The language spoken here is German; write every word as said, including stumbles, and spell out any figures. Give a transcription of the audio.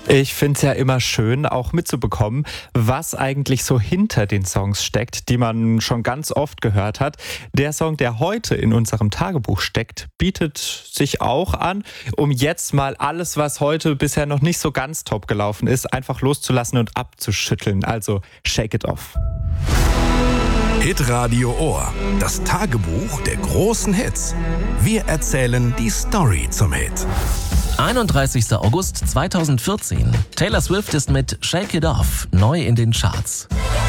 Ich finde es ja immer schön, auch mitzubekommen, was eigentlich so hinter den Songs steckt, die man schon ganz oft gehört hat. Der Song, der heute in unserem Tagebuch steckt, bietet sich auch an, um jetzt mal alles, was heute bisher noch nicht so ganz top gelaufen ist, einfach loszulassen und abzuschütteln. Also Shake It Off. Hitradio Ohr, das Tagebuch der großen Hits. Wir erzählen die Story zum Hit. einunddreißigster August zweitausendvierzehn. Taylor Swift ist mit Shake It Off neu in den Charts.